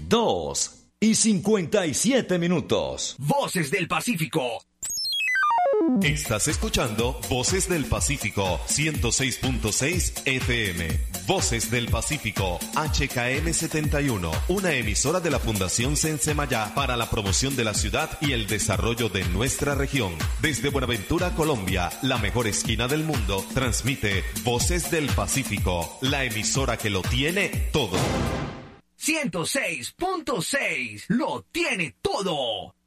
2:57. Voces del Pacífico. Estás escuchando Voces del Pacífico 106.6 FM. Voces del Pacífico HKM 71, una emisora de la Fundación Sensemayá para la promoción de la ciudad y el desarrollo de nuestra región. Desde Buenaventura, Colombia, la mejor esquina del mundo, transmite Voces del Pacífico, la emisora que lo tiene todo. 106.6, lo tiene todo.